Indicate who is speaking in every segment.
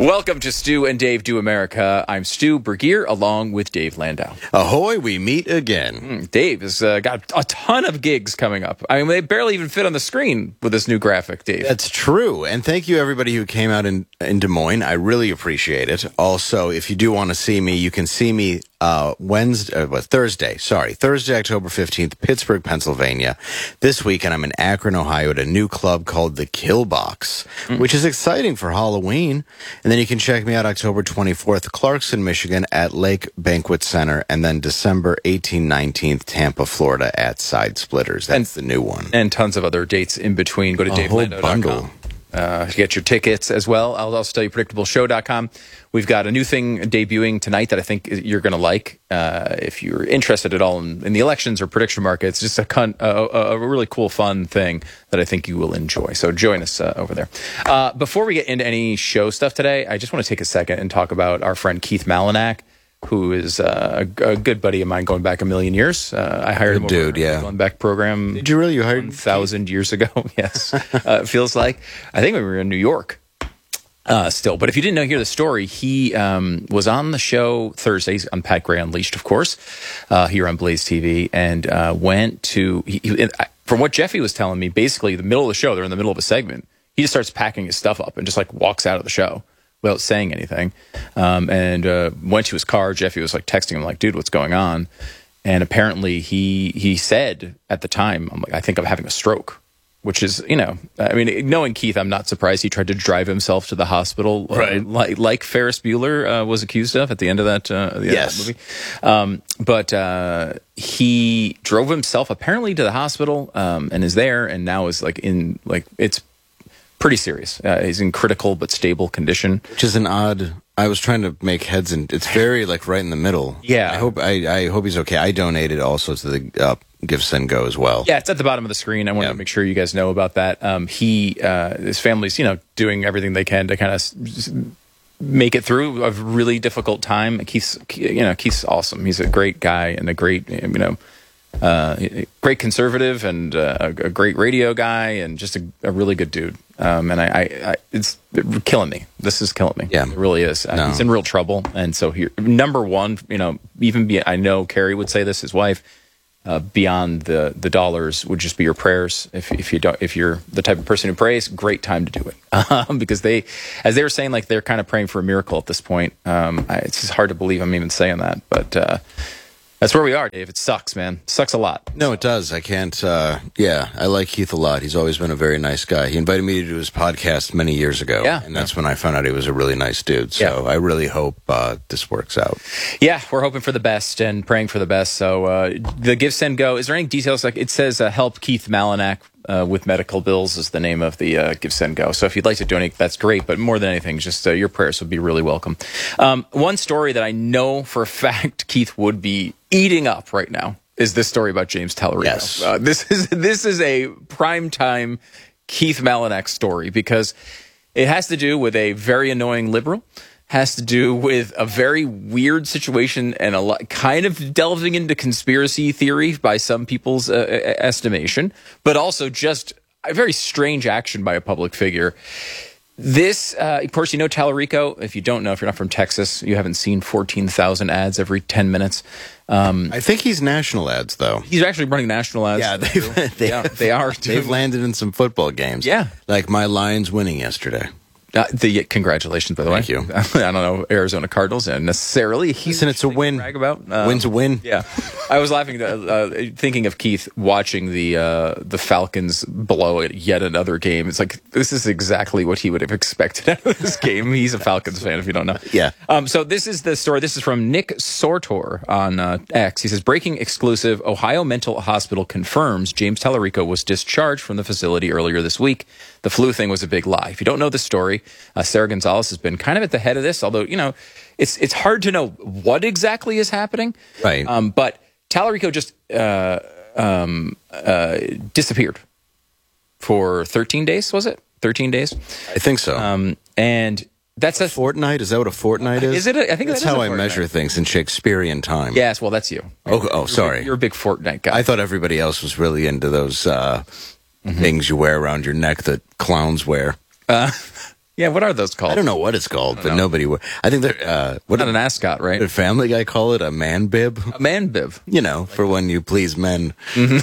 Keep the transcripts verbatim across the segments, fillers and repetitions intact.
Speaker 1: Welcome to Stu and Dave Do America. I'm Stu Bergier, along with Dave Landau.
Speaker 2: Ahoy, we meet again.
Speaker 1: Mm, Dave has uh, got a ton of gigs coming up. I mean, they barely even fit on the screen with this new graphic, Dave.
Speaker 2: That's true. And thank you, everybody who came out in, in Des Moines. I really appreciate it. Also, if you do want to see me, you can see me uh, Wednesday, uh, well, Thursday, sorry, Thursday, October fifteenth, Pittsburgh, Pennsylvania. This weekend, I'm in Akron, Ohio at a new club called the Kill Box, mm. which is exciting for Halloween. And then you can check me out October twenty-fourth, Clarkson, Michigan at Lake Banquet Center. And then December eighteenth, nineteenth, Tampa, Florida at Side Splitters. That's and, the new one.
Speaker 1: And tons of other dates in between. Go to dave landau dot com. Uh, to get your tickets as well. I'll also tell you predictable show dot com. We've got a new thing debuting tonight that I think you're going to like. Uh, if you're interested at all in, in the elections or prediction markets, just a, con- a, a really cool, fun thing that I think you will enjoy. So join us uh, over there. Uh, before we get into any show stuff today, I just want to take a second and talk about our friend Keith Malinak, who is uh, a, a good buddy of mine going back a million years. Uh, I hired
Speaker 2: good
Speaker 1: him over
Speaker 2: dude, yeah.
Speaker 1: the Glenn Beck program.
Speaker 2: Did you really? You hired
Speaker 1: one thousand years ago, yes. uh, it feels like. I think we were in New York uh, still. But if you didn't know, hear the story, he um, was on the show Thursdays on Pat Gray Unleashed, of course, uh, here on Blaze T V, and uh, went to, he, he, from what Jeffy was telling me, basically the middle of the show, they're in the middle of a segment, he just starts packing his stuff up and just like walks out of the show without saying anything. Um, and uh, went to his car. Jeffy was like texting him like, dude, what's going on? And apparently he he said at the time, I'm like, I think I'm having a stroke, which is, you know, I mean, knowing Keith, I'm not surprised he tried to drive himself to the hospital,
Speaker 2: right.
Speaker 1: uh, like, like Ferris Bueller uh, was accused of at the end of that, uh, the
Speaker 2: yes.
Speaker 1: end of that movie. Um, but uh, he drove himself apparently to the hospital um, and is there and now is like in, like, it's pretty serious. Uh, he's in critical but stable condition,
Speaker 2: which is an odd. I was trying to make heads, and it's very like right in the middle.
Speaker 1: Yeah,
Speaker 2: I hope I, I hope he's okay. I donated also to the uh, Give Send Go as well.
Speaker 1: Yeah, it's at the bottom of the screen. I wanted
Speaker 2: yeah.
Speaker 1: to make sure you guys know about that. Um, he, uh, his family's, you know, doing everything they can to kind of make it through a really difficult time. Keith's, you know, Keith's awesome. He's a great guy and a great, you know. Uh, great conservative and uh, a, a great radio guy and just a, a really good dude. Um, and I, I, I it's killing me. This is killing me.
Speaker 2: Yeah,
Speaker 1: it really is. Uh,
Speaker 2: no.
Speaker 1: He's in real trouble. And so here, number one, you know, even be, I know Carrie would say this, his wife, uh, beyond the, the dollars would just be your prayers. If, if you don't, if you're the type of person who prays, great time to do it. Um, because they, as they were saying, like they're kind of praying for a miracle at this point. Um, I, it's just hard to believe I'm even saying that, but, uh, that's where we are, Dave. It sucks, man. It sucks a lot.
Speaker 2: No, it does. I can't. Uh, yeah, I like Keith a lot. He's always been a very nice guy. He invited me to do his podcast many years ago.
Speaker 1: Yeah.
Speaker 2: And that's yeah. when I found out he was a really nice dude. So yeah. I really hope uh, this works out.
Speaker 1: Yeah, we're hoping for the best and praying for the best. So uh, the Give, Send, Go, is there any details? Like it says uh, help Keith Malinak uh, with medical bills is the name of the uh, Give, Send, Go. So if you'd like to donate, that's great. But more than anything, just uh, your prayers would be really welcome. Um, one story that I know for a fact Keith would be eating up right now is this story about James Tallarico.
Speaker 2: Yes.
Speaker 1: Uh, this is this is a primetime Keith Malinak story because it has to do with a very annoying liberal, has to do with a very weird situation and a lot, kind of delving into conspiracy theory by some people's uh, estimation, but also just a very strange action by a public figure. This, uh, of course, you know Tallarico. If you don't know, if you're not from Texas, you haven't seen fourteen thousand ads every ten minutes. Um,
Speaker 2: I think he's national ads, though.
Speaker 1: He's actually running national ads.
Speaker 2: Yeah, they've, they,
Speaker 1: yeah, they are.
Speaker 2: They've landed in some football games.
Speaker 1: Yeah.
Speaker 2: Like my Lions winning yesterday.
Speaker 1: Uh, the, congratulations, by the
Speaker 2: Thank
Speaker 1: way.
Speaker 2: Thank you.
Speaker 1: I don't know Arizona Cardinals and necessarily.
Speaker 2: Listen, it's a win.
Speaker 1: Brag about. Um,
Speaker 2: Win's a win.
Speaker 1: Yeah, I was laughing, uh, uh, thinking of Keith watching the uh, the Falcons blow at yet another game. It's like this is exactly what he would have expected out of this game. He's a Falcons fan, if you don't know.
Speaker 2: Yeah.
Speaker 1: Um. So this is the story. This is from Nick Sortor on uh, X. He says, "Breaking exclusive: Ohio Mental Hospital confirms James Tallarico was discharged from the facility earlier this week. The flu thing was a big lie." If you don't know the story, uh, Sarah Gonzalez has been kind of at the head of this, although, you know, it's it's hard to know what exactly is happening.
Speaker 2: Right.
Speaker 1: Um, but Tallarico just uh, um, uh, disappeared for thirteen days, was it? thirteen days?
Speaker 2: I think so.
Speaker 1: Um, and that's a,
Speaker 2: a fortnight? Is that what a fortnight is?
Speaker 1: Is it? A, I think
Speaker 2: that's
Speaker 1: that
Speaker 2: how
Speaker 1: I
Speaker 2: measure things in Shakespearean time.
Speaker 1: Yes, well, that's you.
Speaker 2: Oh, oh sorry.
Speaker 1: You're, you're a big fortnight guy.
Speaker 2: I thought everybody else was really into those uh, mm-hmm. things you wear around your neck that clowns wear.
Speaker 1: Uh, Yeah, what are those called?
Speaker 2: I don't know what it's called, but know. nobody would. I think they're uh, what
Speaker 1: not an ascot, right?
Speaker 2: Did Family Guy call it a man bib?
Speaker 1: A man bib,
Speaker 2: you know, like for when you please men.
Speaker 1: Mm-hmm.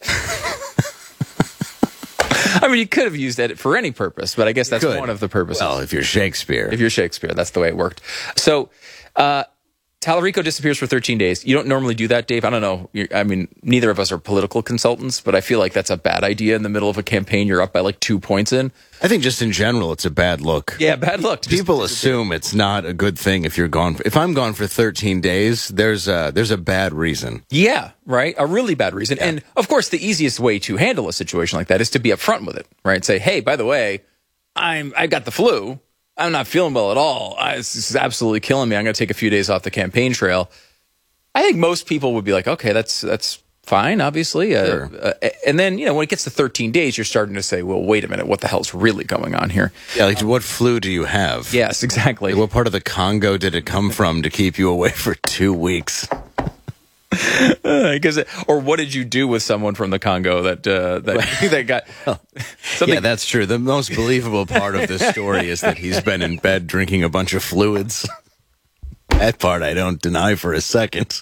Speaker 1: I mean, you could have used it for any purpose, but I guess that's one of the purposes.
Speaker 2: Well, if you're Shakespeare,
Speaker 1: if you're Shakespeare, that's the way it worked. So. Uh, Tallarico disappears for thirteen days. You don't normally do that, Dave. I don't know. You're, I mean, neither of us are political consultants, but I feel like that's a bad idea in the middle of a campaign. You're up by like two points in.
Speaker 2: I think just in general, it's a bad look.
Speaker 1: Yeah, bad look.
Speaker 2: People just assume it's not a good thing if you're gone. For, if I'm gone for thirteen days, there's a, there's a bad reason.
Speaker 1: Yeah, right. A really bad reason. Yeah. And of course, the easiest way to handle a situation like that is to be upfront with it, right? Say, hey, by the way, I'm I got the flu. I'm not feeling well at all. I, this is absolutely killing me. I'm going to take a few days off the campaign trail. I think most people would be like, okay, that's that's fine, obviously. Uh,
Speaker 2: sure.
Speaker 1: uh, and then, you know, when it gets to thirteen days, you're starting to say, well, wait a minute, what the hell's really going on here?
Speaker 2: Yeah, like, um, what flu do you have?
Speaker 1: Yes, exactly.
Speaker 2: Like, what part of the Congo did it come from to keep you away for two weeks?
Speaker 1: Because, uh, or what did you do with someone from the Congo that uh, that that got?
Speaker 2: Yeah, that's true. The most believable part of this story is that he's been in bed drinking a bunch of fluids. That part I don't deny for a second.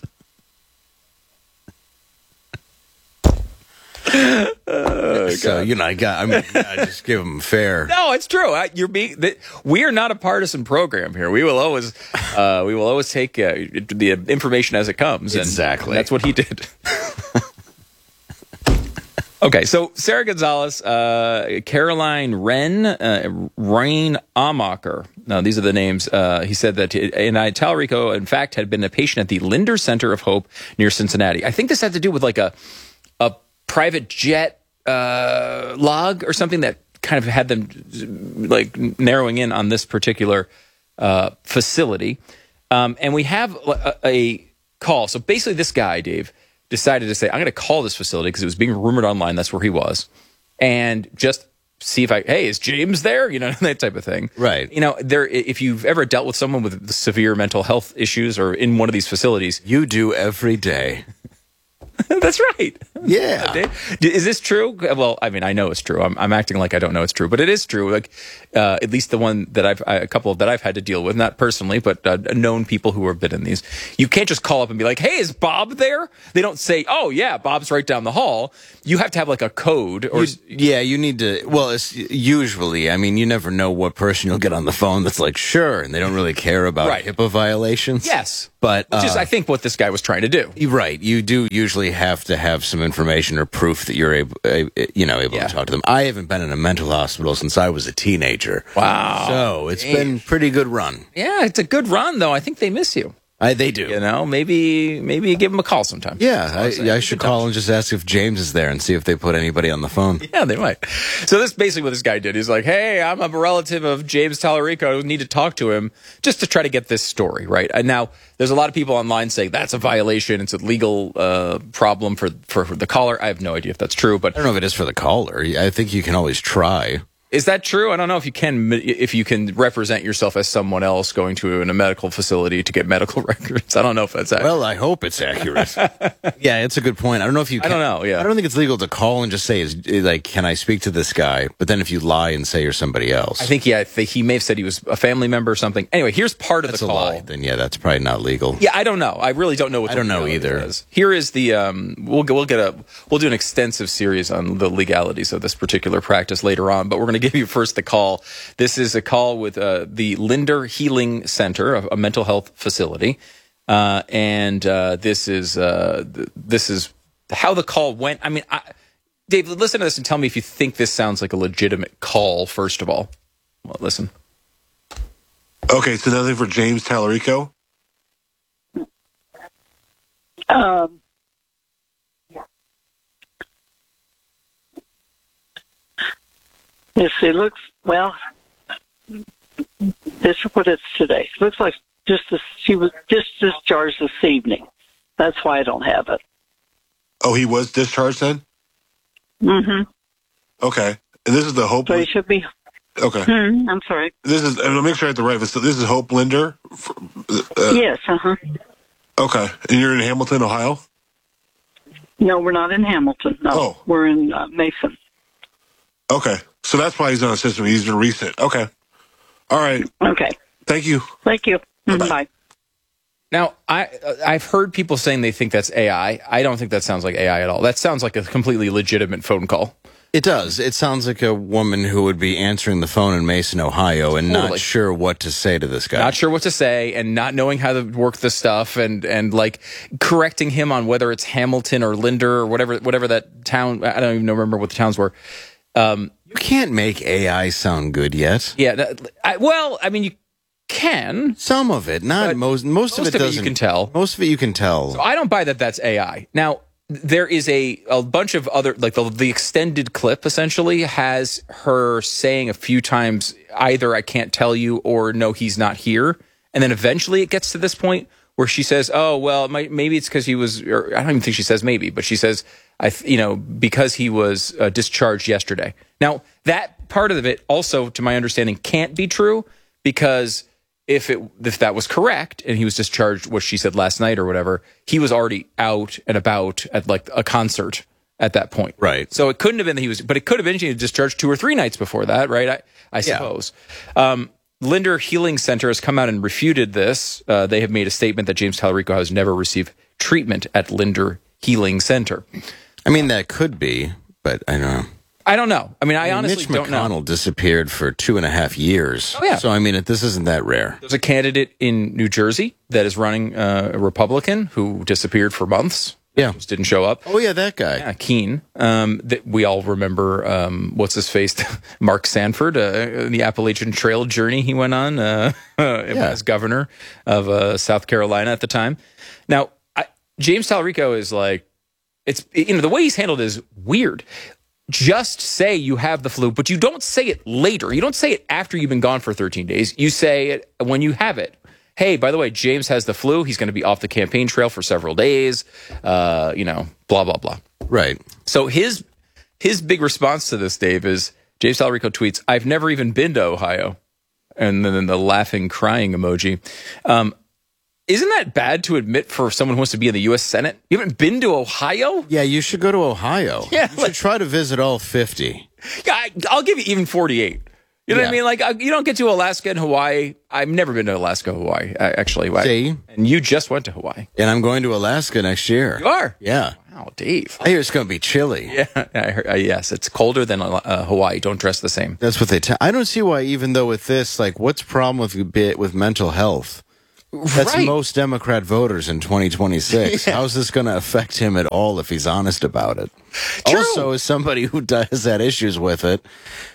Speaker 2: Oh, so God. You know, I got. I mean, I just give him fair.
Speaker 1: No, it's true. I, you're being. The, we are not a partisan program here. We will always, uh, we will always take uh, the information as it comes.
Speaker 2: Exactly.
Speaker 1: And that's what he did. Okay, so Sarah Gonzalez, uh, Caroline Wren, uh, Rain Amacher. Now, these are the names. Uh, he said that in Tallarico, in fact, had been a patient at the Linder Center of Hope near Cincinnati. I think this had to do with like a a private jet uh, log or something that kind of had them like narrowing in on this particular uh, facility. Um, and we have a, a call. So basically, this guy, Dave, decided to say, I'm going to call this facility because it was being rumored online. That's where he was. And just see if I, hey, is James there? You know, that type of thing.
Speaker 2: Right.
Speaker 1: You know, there. If you've ever dealt with someone with severe mental health issues or in one of these facilities.
Speaker 2: You do every day.
Speaker 1: That's right.
Speaker 2: Yeah.
Speaker 1: Is this true? Well, I mean, I know it's true. I'm, I'm acting like I don't know it's true, but it is true. Like, uh, at least the one that I've, a couple that I've had to deal with, not personally, but uh, known people who have been in these. You can't just call up and be like, "Hey, is Bob there?" They don't say, "Oh, yeah, Bob's right down the hall." You have to have like a code, or
Speaker 2: you, yeah, you need to. Well, it's usually, I mean, you never know what person you'll get on the phone that's like, "Sure," and they don't really care about
Speaker 1: right.
Speaker 2: HIPAA violations.
Speaker 1: Yes,
Speaker 2: but
Speaker 1: which
Speaker 2: uh,
Speaker 1: is, I think, what this guy was trying to do.
Speaker 2: Right. You do usually have to have some information or proof that you're able, you know, able
Speaker 1: yeah.
Speaker 2: to talk to them. I haven't been in a mental hospital since I was a teenager.
Speaker 1: Wow.
Speaker 2: So it's
Speaker 1: Dang.
Speaker 2: been pretty good run.
Speaker 1: Yeah, it's a good run, though. I think they miss you.
Speaker 2: I, they do.
Speaker 1: You know, maybe maybe give them a call sometime.
Speaker 2: Yeah, I, I should call and just ask if James is there and see if they put anybody on the phone.
Speaker 1: Yeah, they might. So this is basically what this guy did. He's like, hey, I'm a relative of James Tallarico. I need to talk to him just to try to get this story, right? And now there's a lot of people online saying that's a violation. It's a legal uh, problem for, for the caller. I have no idea if that's true, but
Speaker 2: I don't know if it is for the caller. I think you can always try.
Speaker 1: Is that true? I don't know if you can if you can represent yourself as someone else going to a medical facility to get medical records. I don't know if that's accurate.
Speaker 2: Well, I hope it's accurate. Yeah, it's a good point. I don't know if you can.
Speaker 1: I don't know, yeah.
Speaker 2: I don't think it's legal to call and just say, is like, can I speak to this guy? But then if you lie and say you're somebody else.
Speaker 1: I think, yeah, I think he may have said he was a family member or something. Anyway, here's part of
Speaker 2: that's
Speaker 1: the call.
Speaker 2: A lie. Then, yeah, that's probably not legal.
Speaker 1: Yeah, I don't know. I really don't know what
Speaker 2: I don't know either. Is.
Speaker 1: Here is the, um, we'll, we'll get a, we'll do an extensive series on the legalities of this particular practice later on, but we're going to give you first the call. This is a call with uh, the Linder Healing Center, a, a mental health facility, uh, and uh, this is uh, th- this is how the call went. I mean, I, Dave, listen to this and tell me if you think this sounds like a legitimate call. First of all, well, listen.
Speaker 3: Okay, so nothing for James Tallarico.
Speaker 4: Um. Yes, it looks, well, this is what it's today. It looks like just this, she was just discharged this evening. That's why I don't have it.
Speaker 3: Oh, he was discharged then?
Speaker 4: Mm-hmm.
Speaker 3: Okay. And this is the Hope...
Speaker 4: So he should be...
Speaker 3: Okay.
Speaker 4: Hmm, I'm sorry.
Speaker 3: This is, I'll make sure I have the right... So this is Hope Linder?
Speaker 4: Uh, yes, uh-huh.
Speaker 3: Okay. And you're in Hamilton, Ohio?
Speaker 4: No, we're not in Hamilton. No,
Speaker 3: oh.
Speaker 4: We're in uh, Mason.
Speaker 3: Okay. So that's why he's on the system. He's been recent. Okay. All right.
Speaker 4: Okay.
Speaker 3: Thank you.
Speaker 4: Thank you. Bye. Bye.
Speaker 1: Now, I, I've heard people saying they think that's A I. I don't think that sounds like A I at all. That sounds like a completely legitimate phone call.
Speaker 2: It does. It sounds like a woman who would be answering the phone in Mason, Ohio, and
Speaker 1: Totally.
Speaker 2: not sure what to say to this guy.
Speaker 1: Not sure what to say and not knowing how to work the stuff and, and like correcting him on whether it's Hamilton or Linder or whatever whatever that town. I don't even remember what the towns were. Um,
Speaker 2: You can't make A I sound good yet.
Speaker 1: yeah. That, I, well, I mean, you can.
Speaker 2: Some of it, not
Speaker 1: But
Speaker 2: most. Most of
Speaker 1: most
Speaker 2: it
Speaker 1: of it you
Speaker 2: doesn't.
Speaker 1: can tell.
Speaker 2: Most of it you can tell.
Speaker 1: So I don't buy that that's A I. Now, there is a, a bunch of other, like the, the extended clip essentially has her saying a few times either I can't tell you or no, he's not here. And then eventually it gets to this point where she says, oh, well, my, maybe it's because he was, or I don't even think she says maybe, but she says, I, th- you know, because he was uh, discharged yesterday. Now, that part of it also, to my understanding, can't be true because if it if that was correct and he was discharged, what she said last night or whatever, he was already out and about at like a concert at that point.
Speaker 2: Right.
Speaker 1: So it couldn't have been that he was, but it could have been she was discharged two or three nights before that, right? I, I suppose. Um, Linder Healing Center has come out and refuted this. Uh, they have made a statement that James Tallarico has never received treatment at Linder Healing Center.
Speaker 2: I mean, that could be, but I don't know.
Speaker 1: I don't know. I mean, I,
Speaker 2: I mean,
Speaker 1: honestly
Speaker 2: Mitch
Speaker 1: don't
Speaker 2: McConnell
Speaker 1: know.
Speaker 2: disappeared for two and a half years.
Speaker 1: Oh, yeah.
Speaker 2: So, I mean, it, this isn't that rare.
Speaker 1: There's a candidate in New Jersey that is running uh, a Republican who disappeared for months.
Speaker 2: Yeah.
Speaker 1: Just didn't show up.
Speaker 2: Oh, yeah, that guy.
Speaker 1: Yeah, Keene. Um, that we all remember, um, what's his face? Mark Sanford, uh, the Appalachian Trail journey he went on uh,
Speaker 2: Yeah.
Speaker 1: as governor of uh, South Carolina at the time. Now, I, James Tallarico is like, it's, you know, the way he's handled is weird. Just say you have the flu, but you don't say it later. You don't say it after you've been gone for thirteen days. You say it when you have it. Hey, by the way, James has the flu. He's going to be off the campaign trail for several days. Uh, you know, blah, blah, blah.
Speaker 2: Right.
Speaker 1: So his his big response to this, Dave, is James Tallarico tweets, I've never even been to Ohio. And then the laughing, crying emoji. Um, isn't that bad to admit for someone who wants to be in the U S Senate? You haven't been to Ohio?
Speaker 2: Yeah, you should go to Ohio.
Speaker 1: Yeah,
Speaker 2: You
Speaker 1: like-
Speaker 2: should try to visit all fifty.
Speaker 1: Yeah, I, I'll give you even forty-eight. You know what I
Speaker 2: Yeah.
Speaker 1: mean? Like, I, you don't get to Alaska and Hawaii. I've never been to Alaska, Hawaii, uh, actually. I-
Speaker 2: See?
Speaker 1: And you just went to Hawaii.
Speaker 2: And I'm going to Alaska next year.
Speaker 1: You are?
Speaker 2: Yeah.
Speaker 1: Wow, Dave.
Speaker 2: I hear it's going to be chilly.
Speaker 1: Yeah, I heard, uh, yes, it's colder than uh, Hawaii. Don't dress the same.
Speaker 2: That's what they tell. I don't see why, even though with this, like, what's the problem with bit with mental health? That's
Speaker 1: Right.
Speaker 2: most Democrat voters in twenty twenty-six.
Speaker 1: Yeah.
Speaker 2: How's this going to affect him at all if he's honest about it?
Speaker 1: True.
Speaker 2: Also, as somebody who does had issues with it,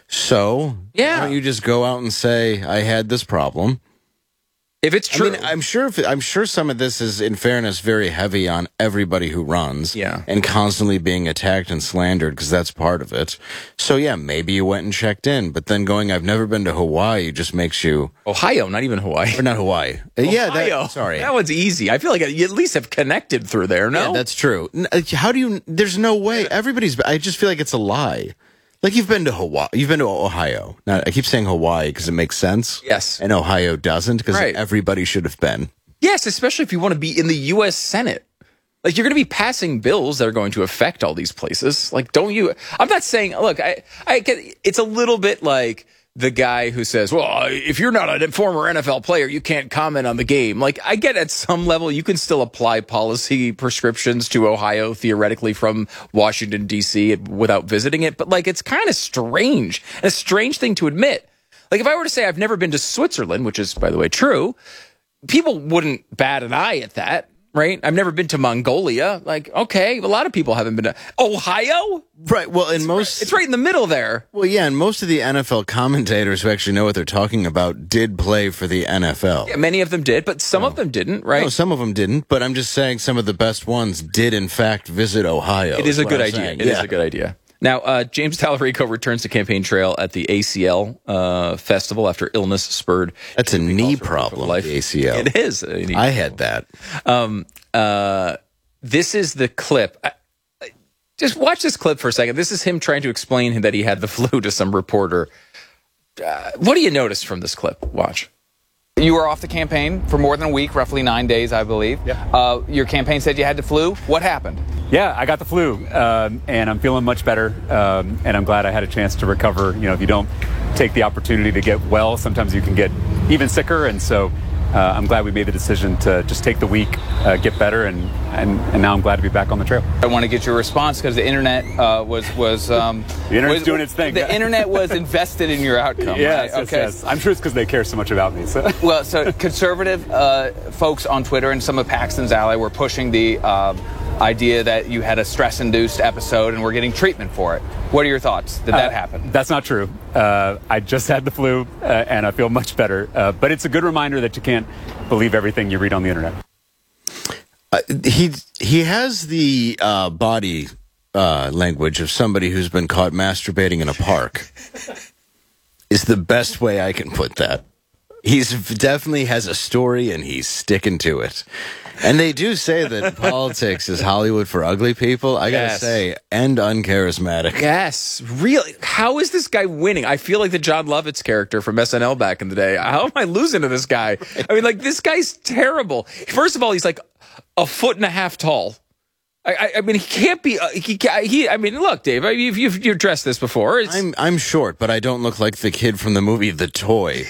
Speaker 2: so
Speaker 1: Yeah.
Speaker 2: why don't you just go out and say, I had this problem?
Speaker 1: If it's true.
Speaker 2: I mean, I'm sure. If, I'm sure some of this is, in fairness, very heavy on everybody who runs.
Speaker 1: Yeah.
Speaker 2: And constantly being attacked and slandered because that's part of it. So yeah, maybe you went and checked in, but then going, I've never been to Hawaii, just makes you,
Speaker 1: Ohio, not even Hawaii.
Speaker 2: or not Hawaii. Uh, Yeah,
Speaker 1: Ohio.
Speaker 2: that, sorry.
Speaker 1: That one's easy. I feel like you at least have connected through there, no?
Speaker 2: Yeah, that's true. N- uh, How do you? There's no way. Everybody's. I just feel like it's a lie. Like you've been to Hawaii. You've been to Ohio. Now I keep saying Hawaii because it makes sense.
Speaker 1: Yes.
Speaker 2: And Ohio doesn't because
Speaker 1: Right.
Speaker 2: everybody should have been.
Speaker 1: Yes, especially if you want to be in the U S Senate. Like, you're going to be passing bills that are going to affect all these places. Like, don't you? I'm not saying, look, I, I get, it's a little bit like the guy who says, well, if you're not a former N F L player, you can't comment on the game. Like, I get at some level, you can still apply policy prescriptions to Ohio theoretically from Washington, D C without visiting it. But, like, it's kind of strange, and a strange thing to admit. Like, if I were to say I've never been to Switzerland, which is, by the way, true, people wouldn't bat an eye at that, right? I've never been to Mongolia. Like, okay, a lot of people haven't been to Ohio.
Speaker 2: Right. Well, in most.
Speaker 1: It's right in the middle there.
Speaker 2: Well, yeah, and most of the N F L commentators who actually know what they're talking about did play for the N F L.
Speaker 1: Yeah, many of them did, but some of them didn't, right?
Speaker 2: No, some of them didn't, but I'm just saying some of the best ones did, in fact, visit Ohio.
Speaker 1: It is a
Speaker 2: what
Speaker 1: good
Speaker 2: I'm
Speaker 1: idea.
Speaker 2: saying.
Speaker 1: It is
Speaker 2: Yeah.
Speaker 1: a good idea. Now, uh, James Tallarico returns to campaign trail at the A C L uh, festival after illness spurred.
Speaker 2: That's a knee
Speaker 1: of
Speaker 2: problem,
Speaker 1: life.
Speaker 2: the A C L.
Speaker 1: It is. a knee
Speaker 2: I had that.
Speaker 1: Um, uh, this is the clip. I, I- just watch this clip for a second. This is him trying to explain that he had the flu to some reporter. Uh, what do you notice from this clip? Watch.
Speaker 5: You were off the campaign for more than a week, roughly nine days, I believe.
Speaker 6: Yeah.
Speaker 5: Uh, your campaign said you had the flu. What happened?
Speaker 6: Yeah, I got the flu, um, and I'm feeling much better, um, and I'm glad I had a chance to recover. You know, if you don't take the opportunity to get well. Sometimes you can get even sicker, and so uh, I'm glad we made the decision to just take the week, uh, get better, and, and and now I'm glad to be back on the trail.
Speaker 5: I want to get your response because the internet uh, was was um,
Speaker 6: the internet's
Speaker 5: was,
Speaker 6: doing its thing.
Speaker 5: The internet was invested in your outcome.
Speaker 6: Yes,
Speaker 5: right?
Speaker 6: yes,
Speaker 5: Okay.
Speaker 6: yes. I'm sure it's because they care so much about me. So.
Speaker 5: Well, so conservative uh, folks on Twitter and some of Paxton's ally were pushing the uh, idea that you had a stress-induced episode and were getting treatment for it. What are your thoughts? Did that
Speaker 6: uh,
Speaker 5: happen?
Speaker 6: That's not true. Uh, I just had the flu, uh, and I feel much better. Uh, but it's a good reminder that you can't believe everything you read on the internet.
Speaker 2: Uh, he he has the uh, body uh, language of somebody who's been caught masturbating in a park. Is the best way I can put that. He's definitely has a story, and he's sticking to it. And they do say that politics is Hollywood for ugly people. I gotta
Speaker 1: Yes.
Speaker 2: say, and uncharismatic.
Speaker 1: Yes, really. How is this guy winning? I feel like the John Lovitz character from S N L back in the day. How am I losing to this guy? I mean, like, this guy's terrible. First of all, he's like a foot and a half tall. I, I, I mean, he can't be. Uh, he, ca- he. I mean, look, Dave. I mean, you've, you've you've addressed this before. It's,
Speaker 2: I'm I'm short, but I don't look like the kid from the movie The Toy.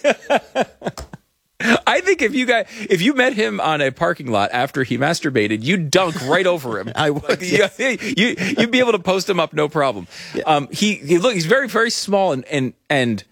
Speaker 1: I think if you got if you met him on a parking lot after he masturbated, you'd dunk right over him.
Speaker 2: I would,
Speaker 1: Like, you, you you'd be able to post him up no problem. Um, he he look he's very very small and and and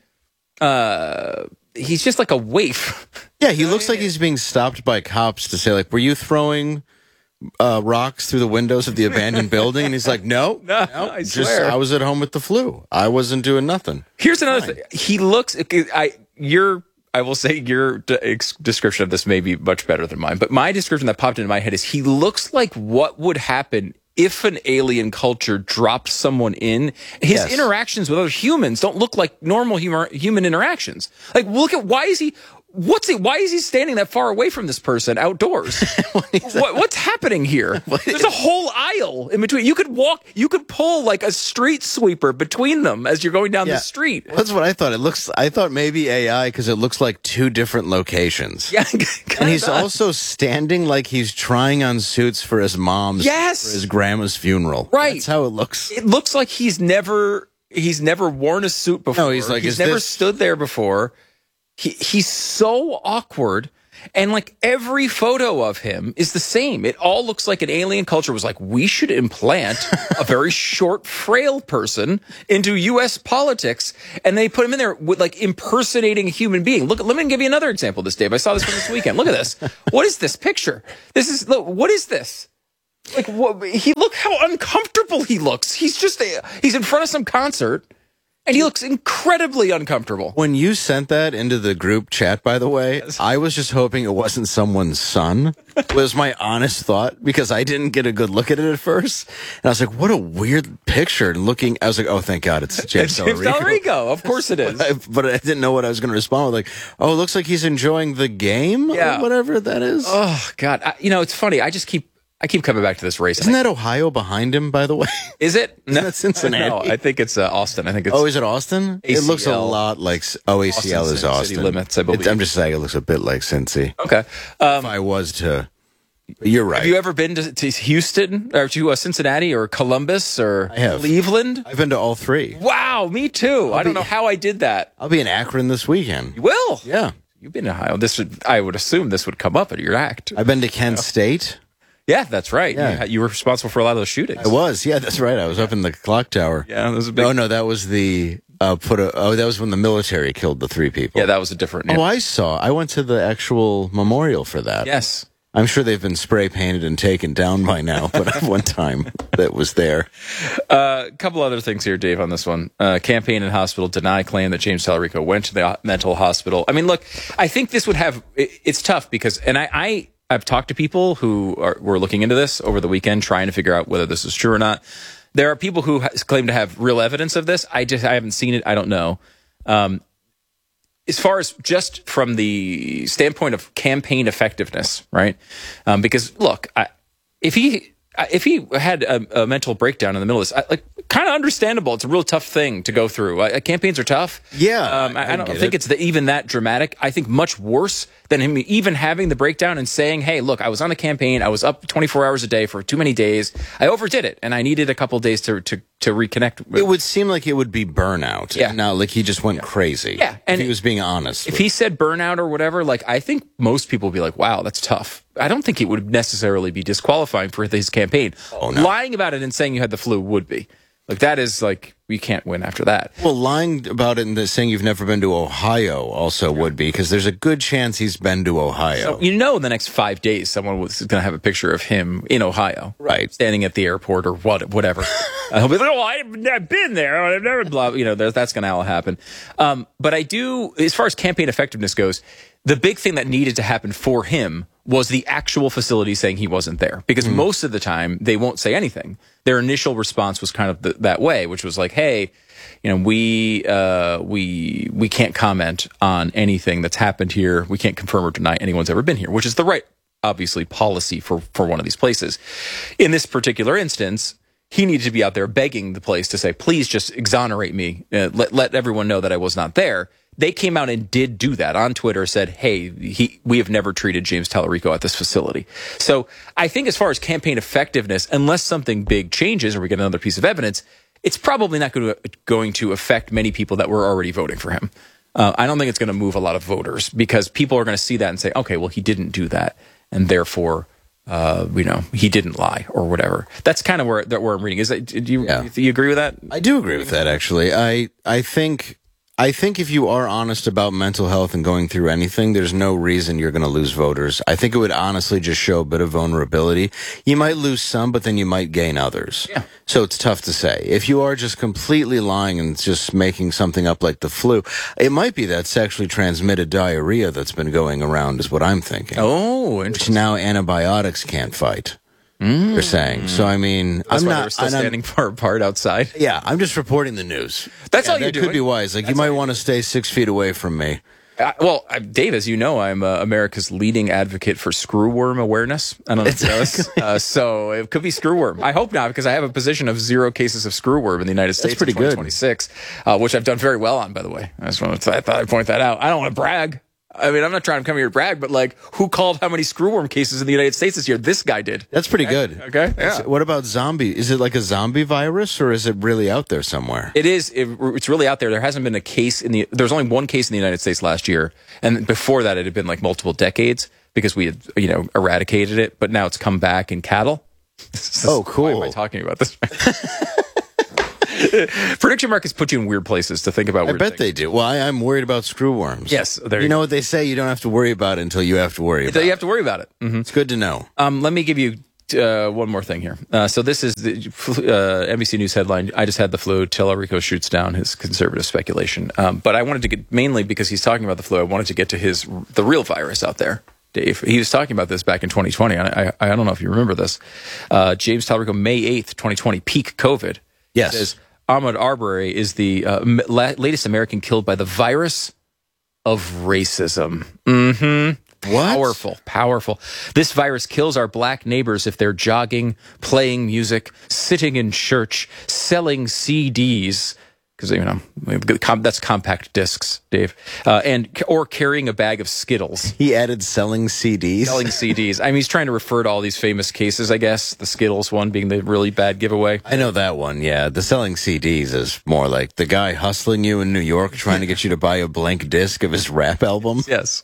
Speaker 1: uh he's just like a waif.
Speaker 2: Yeah, he looks like he's being stopped by cops to say, like, "Were you throwing uh, rocks through the windows of the abandoned building?" And he's like, "No,
Speaker 1: No,
Speaker 2: no,
Speaker 1: I
Speaker 2: just
Speaker 1: swear.
Speaker 2: I was at home with the flu. I wasn't doing nothing."
Speaker 1: Here's another thing. He looks. I your I will say your de- ex- description of this may be much better than mine, but my description that popped into my head is he looks like what would happen if an alien culture dropped someone in. His
Speaker 2: Yes.
Speaker 1: interactions with other humans don't look like normal human human interactions. Like, look at why is he? What's it? Why is he standing that far away from this person outdoors? what, what's happening here? There's a whole aisle in between. You could walk. You could pull like a street sweeper between them as you're going down
Speaker 2: Yeah.
Speaker 1: the street.
Speaker 2: That's what I thought. It looks. I thought maybe A I because it looks like two different locations.
Speaker 1: Yeah,
Speaker 2: And he's also standing like he's trying on suits for his mom's,
Speaker 1: Yes.
Speaker 2: for his grandma's funeral.
Speaker 1: Right.
Speaker 2: That's how it looks.
Speaker 1: It looks like he's never he's never worn a suit before.
Speaker 2: No, he's like,
Speaker 1: he's
Speaker 2: is
Speaker 1: never
Speaker 2: this-
Speaker 1: stood there before. He he's so awkward, and like every photo of him is the same. It all looks like an alien culture was like, we should implant a very short, frail person into U S politics, and they put him in there with like impersonating a human being. Look, let me give you another example. This Dave, I saw this from this weekend. Look at this. What is this picture? This is look. What is this? Like, what, he look how uncomfortable he looks. He's just a, he's in front of some concert, and he looks incredibly uncomfortable.
Speaker 2: When you sent that into the group chat, by the way, I was just hoping it wasn't someone's son, was my honest thought, because I didn't get a good look at it at first. And I was like, what a weird picture. And looking, I was like, oh, thank God, it's James
Speaker 1: It's James
Speaker 2: Delrico.
Speaker 1: Delrico. Of course it is.
Speaker 2: I- But I didn't know what I was going to respond with. Like, oh, it looks like he's enjoying the game
Speaker 1: Yeah.
Speaker 2: or whatever that is.
Speaker 1: Oh God, I, you know it's funny. I just keep I keep coming back to this race.
Speaker 2: Isn't that Ohio behind him, by the way?
Speaker 1: Is it? No,
Speaker 2: that Cincinnati?
Speaker 1: No, I think it's uh, Austin. I think it's.
Speaker 2: Oh, is it Austin? It looks a
Speaker 1: A C L.
Speaker 2: lot like O A C L
Speaker 1: Austin
Speaker 2: is
Speaker 1: City
Speaker 2: Austin.
Speaker 1: limits, I believe.
Speaker 2: It's- I'm just saying it looks a bit like Cincy.
Speaker 1: okay. Um,
Speaker 2: If I was to, you're right.
Speaker 1: have you ever been to, to Houston or to uh, Cincinnati or Columbus or
Speaker 2: I have.
Speaker 1: Cleveland?
Speaker 2: I've been to all three.
Speaker 1: Wow, me too. I don't
Speaker 2: be-
Speaker 1: know how I did that.
Speaker 2: I'll be in Akron this weekend.
Speaker 1: You will.
Speaker 2: Yeah.
Speaker 1: You've been to Ohio. This would, I would assume this would come up at your act.
Speaker 2: I've been to Kent State.
Speaker 1: Yeah, that's right.
Speaker 2: Yeah.
Speaker 1: You, had- you were responsible for a lot of those shootings.
Speaker 2: I was. Yeah, that's right. I was up in the clock tower.
Speaker 1: Yeah, that was a big.
Speaker 2: No, no, that was the uh, put a. Oh, that was when the military killed the three people.
Speaker 1: Yeah, that was a different.
Speaker 2: Oh, I saw. I went to the actual memorial for that.
Speaker 1: yes.
Speaker 2: I'm sure they've been spray painted and taken down by now, but at one time that was there.
Speaker 1: A uh, couple other things here, Dave, on this one. Uh, campaign and hospital deny claim that James Talarico went to the mental hospital. I mean, look, I think this would have, it, it's tough because, and I, I, I've talked to people who are, were looking into this over the weekend, trying to figure out whether this is true or not. There are people who ha- claim to have real evidence of this. I just, I haven't seen it. I don't know. Um, as far as just from the standpoint of campaign effectiveness, right? Um, because look, I, if he if he had a, a mental breakdown in the middle of this, I, like kind of understandable. It's a real tough thing to go through. Uh, campaigns are tough.
Speaker 2: Yeah,
Speaker 1: um, I,
Speaker 2: I
Speaker 1: I don't
Speaker 2: get
Speaker 1: think
Speaker 2: it.
Speaker 1: it's the, even that dramatic. I think much worse than him even having the breakdown and saying, "Hey, look, I was on the campaign. I was up twenty-four hours a day for too many days. I overdid it, and I needed a couple days to to to reconnect with.
Speaker 2: It would seem like it would be burnout.
Speaker 1: Yeah.
Speaker 2: Now, like he just went crazy.
Speaker 1: Yeah, and
Speaker 2: if he was being honest.
Speaker 1: If
Speaker 2: with-
Speaker 1: he said burnout or whatever, like I think most people would be like, wow, that's tough. I don't think it would necessarily be disqualifying for his campaign.
Speaker 2: Oh, no.
Speaker 1: Lying about it and saying you had the flu would be. Like that is like, you can't win after that.
Speaker 2: Well, lying about it and saying you've never been to Ohio also would be, because there's a good chance he's been to Ohio.
Speaker 1: So, you know, in the next five days, someone was going to have a picture of him in Ohio,
Speaker 2: Right.
Speaker 1: standing at the airport or what, whatever. uh, he'll be like, "Oh, I've, I've been there. I've never blah." You know, there, that's going to all happen. Um, but I do, as far as campaign effectiveness goes, the big thing that needed to happen for him was the actual facility saying he wasn't there, because mm. most of the time they won't say anything. Their initial response was kind of the, that way, which was like, "Hey, you know, we uh, we we can't comment on anything that's happened here. We can't confirm or deny anyone's ever been here," which is the right, obviously, policy for for one of these places. In this particular instance, he needed to be out there begging the place to say, "Please just exonerate me. Uh, let let everyone know that I was not there." They came out and did do that on Twitter, said, hey, he, we have never treated James Tallarico at this facility. So I think as far as campaign effectiveness, unless something big changes or we get another piece of evidence, it's probably not going to, going to affect many people that were already voting for him. Uh, I don't think it's going to move a lot of voters, because people are going to see that and say, okay, well, he didn't do that, and therefore, uh, you know, he didn't lie or whatever. That's kind of where, that where I'm reading. Is that, do you,
Speaker 2: Yeah.
Speaker 1: do you agree with that?
Speaker 2: I do agree with that, actually. I I think... I think if you are honest about mental health and going through anything, there's no reason you're going to lose voters. I think it would honestly just show a bit of vulnerability. You might lose some, but then you might gain others.
Speaker 1: Yeah.
Speaker 2: So it's tough to say. If you are just completely lying and just making something up like the flu, it might be that sexually transmitted diarrhea that's been going around is what I'm thinking.
Speaker 1: Oh,
Speaker 2: Which
Speaker 1: interesting.
Speaker 2: now antibiotics can't fight.
Speaker 1: Mm.
Speaker 2: They're saying. So, I mean,
Speaker 1: That's
Speaker 2: I'm
Speaker 1: why
Speaker 2: not
Speaker 1: they're still
Speaker 2: and I'm-
Speaker 1: standing far apart outside.
Speaker 2: Yeah, I'm just reporting the news.
Speaker 1: That's
Speaker 2: Yeah,
Speaker 1: all you're
Speaker 2: that
Speaker 1: doing.
Speaker 2: could be wise. Like, you might want to stay six feet away from me.
Speaker 1: Uh, well, I, Dave, as you know, I'm uh, America's leading advocate for screwworm awareness. I don't know if you know this. Uh, so it could be screwworm. I hope not, because I have a position of zero cases of screwworm in the United States
Speaker 2: pretty
Speaker 1: in
Speaker 2: good.
Speaker 1: twenty twenty-six, uh, which I've done very well on, by the way. I just wanted to, I thought I'd point that out. I don't want to brag. I mean, I'm not trying to come here to brag, but like, who called how many screwworm cases in the United States this year? This guy did.
Speaker 2: That's pretty good.
Speaker 1: Okay.
Speaker 2: That's-
Speaker 1: Yeah.
Speaker 2: What about zombie? Is it like a zombie virus, or is it really out there somewhere?
Speaker 1: It is. It, it's really out there. There hasn't been a case in the. There's only one case in the United States last year, and before that, it had been like multiple decades because we had, you know, eradicated it. But now it's come back in cattle.
Speaker 2: Oh, cool.
Speaker 1: Why am I talking about this? Prediction markets put you in weird places to think about.
Speaker 2: I
Speaker 1: Weird
Speaker 2: bet
Speaker 1: things.
Speaker 2: they do. Well, I, I'm worried about screwworms.
Speaker 1: Yes, there
Speaker 2: you
Speaker 1: you
Speaker 2: know
Speaker 1: go.
Speaker 2: what they say? You don't have to worry about it until you have to worry about
Speaker 1: So
Speaker 2: it.
Speaker 1: you have to worry about it. Mhm.
Speaker 2: It's good to know.
Speaker 1: Um, let me give you uh, one more thing here. Uh, so this is the uh, N B C News headline. I just had the flu. Tallarico shoots down his conservative speculation. Um, but I wanted to get, mainly because he's talking about the flu, I wanted to get to his the real virus out there. Dave, he was talking about this back in twenty twenty. I, I, I don't know if you remember this. Uh, James Tallarico, May eighth, twenty twenty, peak COVID.
Speaker 2: Yes.
Speaker 1: Says Ahmaud Arbery is the uh, m- la- latest American killed by the virus of racism. Mm-hmm.
Speaker 2: What?
Speaker 1: Powerful, powerful. This virus kills our black neighbors if they're jogging, playing music, sitting in church, selling C Ds. Because, you know, that's compact discs, Dave. Uh, and or carrying a bag of Skittles.
Speaker 2: He added selling C Ds.
Speaker 1: Selling C Ds. I mean, he's trying to refer to all these famous cases, I guess. The Skittles one being the really bad giveaway.
Speaker 2: I know that one, yeah. The selling C Ds is more like the guy hustling you in New York trying to get you to buy a blank disc of his rap album.
Speaker 1: Yes.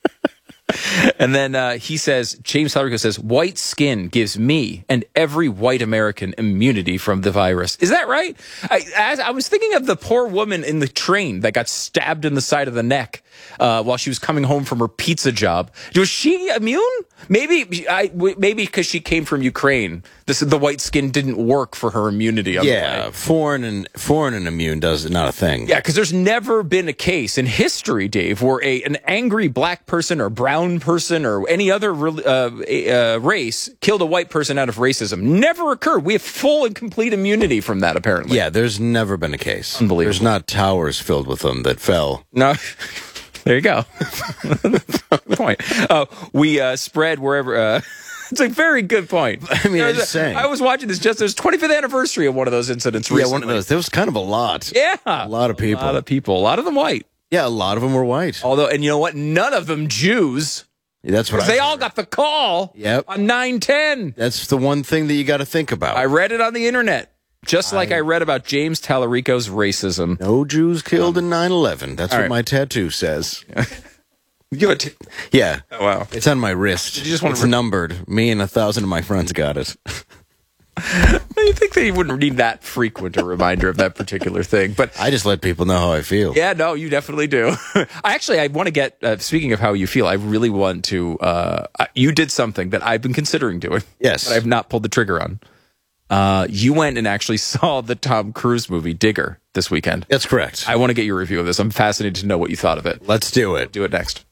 Speaker 1: And then uh, he says, James Tallarico says, white skin gives me and every white American immunity from the virus. Is that right? I, as, I was thinking of the poor woman in the train that got stabbed in the side of the neck uh, while she was coming home from her pizza job. Was she immune? Maybe I, maybe because she came from Ukraine. This, the white skin didn't work for her immunity. On
Speaker 2: Yeah,
Speaker 1: the way.
Speaker 2: foreign and foreign and immune does not a thing.
Speaker 1: Yeah, because there's never been a case in history, Dave, where a an angry black person or brown person or any other uh, uh, race killed a white person out of racism. Never occurred. We have full and complete immunity from that, apparently.
Speaker 2: Yeah, there's never been a case.
Speaker 1: Unbelievable.
Speaker 2: There's not towers filled with them that fell.
Speaker 1: No. There you go. Good point. Uh, we uh, spread wherever. Uh, it's a very good point.
Speaker 2: I mean, I'm
Speaker 1: There's
Speaker 2: just
Speaker 1: a-
Speaker 2: saying.
Speaker 1: I was watching this just. There's twenty-fifth anniversary of one of those incidents recently.
Speaker 2: Yeah, one of those. There was kind of a lot.
Speaker 1: Yeah,
Speaker 2: A lot of people.
Speaker 1: A lot of people. A lot of them white.
Speaker 2: Yeah, a lot of them were white.
Speaker 1: Although, and you know what? None of them Jews.
Speaker 2: That's what
Speaker 1: Because
Speaker 2: I
Speaker 1: they all
Speaker 2: heard.
Speaker 1: got the call
Speaker 2: Yep.
Speaker 1: on nine ten.
Speaker 2: That's the one thing that you got to think about.
Speaker 1: I read it on the internet. Just like I, I read about James Tallarico's racism.
Speaker 2: No Jews killed um, in nine eleven. That's what right. my tattoo says.
Speaker 1: You have a t-
Speaker 2: yeah.
Speaker 1: Oh, wow.
Speaker 2: It's on my wrist.
Speaker 1: You just want
Speaker 2: it's
Speaker 1: to re-
Speaker 2: numbered. Me and a thousand of my friends got it.
Speaker 1: You think that you wouldn't need that frequent a reminder of that particular thing, but
Speaker 2: I just let people know how I feel.
Speaker 1: Yeah, no, you definitely do. I actually, I want to get. Uh, speaking of how you feel, I really want to. Uh, you did something that I've been considering doing.
Speaker 2: Yes,
Speaker 1: but I've not pulled the trigger on. Uh, you went and actually saw the Tom Cruise movie Digger this weekend.
Speaker 2: That's correct.
Speaker 1: I want to get your review of this. I'm fascinated to know what you thought of it.
Speaker 2: Let's do it.
Speaker 1: Do it next.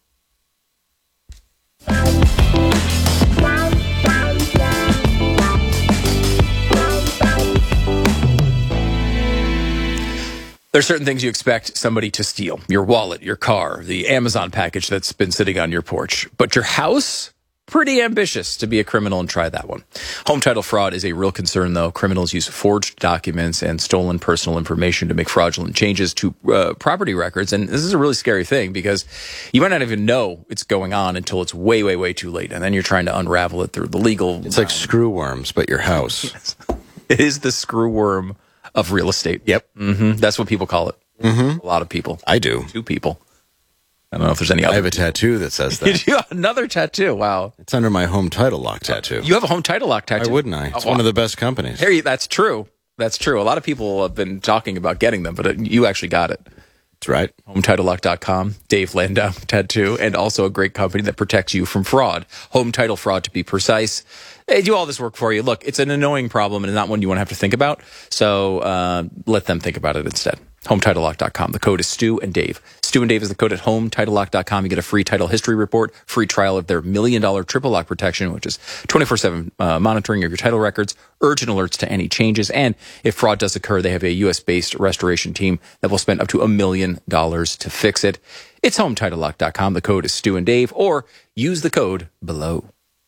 Speaker 1: There's certain things you expect somebody to steal. Your wallet, your car, the Amazon package that's been sitting on your porch. But your house? Pretty ambitious to be a criminal and try that one. Home title fraud is a real concern, though. Criminals use forged documents and stolen personal information to make fraudulent changes to uh, property records. And this is a really scary thing because you might not even know it's going on until it's way, way, way too late. And then you're trying to unravel it through the legal...
Speaker 2: It's like screw worms, but your house.
Speaker 1: Yes. It is the screw worm of real estate.
Speaker 2: Yep.
Speaker 1: Mm-hmm. That's what people call it.
Speaker 2: Mm-hmm.
Speaker 1: A lot of people.
Speaker 2: I do.
Speaker 1: Two people. I don't know if there's any other.
Speaker 2: I have a tattoo that says that.
Speaker 1: You have another tattoo. Wow.
Speaker 2: It's under my home title lock tattoo.
Speaker 1: You have a home title lock tattoo?
Speaker 2: Why wouldn't I? It's
Speaker 1: oh,
Speaker 2: one of the best companies.
Speaker 1: Harry, that's true. That's true. A lot of people have been talking about getting them, but you actually got it.
Speaker 2: That's right.
Speaker 1: home title lock dot com, Dave Landau Tattoo, and also a great company that protects you from fraud. Home title fraud, to be precise. They do all this work for you. Look, it's an annoying problem and not one you want to have to think about. So uh, let them think about it instead. home title lock dot com. The code is Stu and Dave. Stu and Dave is the code at home title lock dot com. You get a free title history report, free trial of their million dollar triple lock protection, which is twenty-four seven uh, monitoring of your title records, urgent alerts to any changes. And if fraud does occur, they have a U S based restoration team that will spend up to a million dollars to fix it. It's home title lock dot com. The code is Stu and Dave, or use the code below.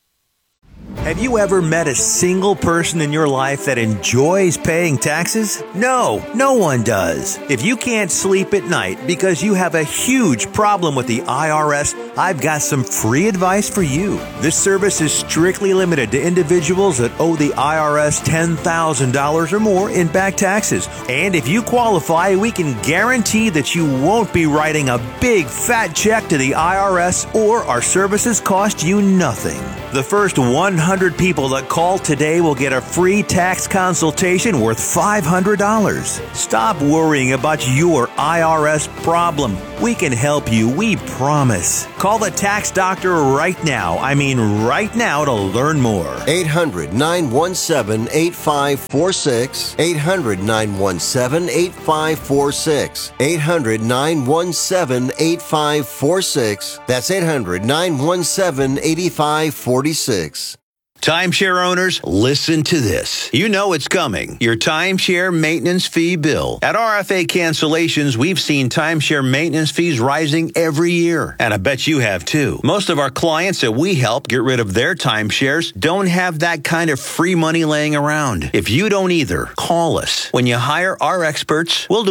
Speaker 7: Have you ever met a single person in your life that enjoys paying taxes? No, no one does. If you can't sleep at night because you have a huge problem with the I R S, I've got some free advice for you. This service is strictly limited to individuals that owe the I R S ten thousand dollars or more in back taxes. And if you qualify, we can guarantee that you won't be writing a big fat check to the I R S, or our services cost you nothing. The first one hundred people that call today will get a free tax consultation worth five hundred dollars. Stop worrying about your I R S problem. We can help you, we promise. Call the tax doctor right now. I mean right now to learn more.
Speaker 8: eight hundred, nine one seven, eight five four six. eight hundred, nine one seven, eight five four six. eight hundred, nine one seven, eight five four six. That's eight hundred, nine one seven, eight five four six.
Speaker 9: Timeshare owners, listen to this. You know it's coming. Your timeshare maintenance fee bill. At R F A Cancellations, we've seen timeshare maintenance fees rising every year. And I bet you have too. Most of our clients that we help get rid of their timeshares don't have that kind of free money laying around. If you don't either, call us. When you hire our experts, we'll do